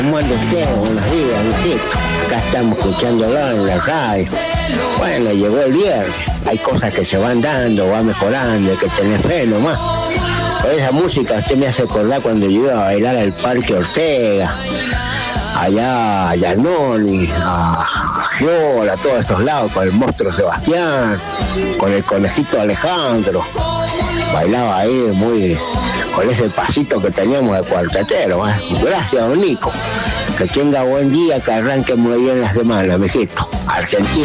¿Cómo anda usted? Buenos días, mijito. Acá estamos escuchándolo en la radio. Bueno, llegó el viernes. Hay cosas que se van dando, va mejorando, hay que tener fe nomás. Por esa música usted me hace acordar cuando yo iba a bailar al Parque Ortega, allá a Llanoni, a Giola, a todos esos lados, con el monstruo Sebastián, con el conejito Alejandro. Bailaba ahí muy con ese pasito que teníamos de cuartetero, ¿eh? Gracias, don Nico. Que tenga buen día, que arranque muy bien la semana, mijito. Argentina.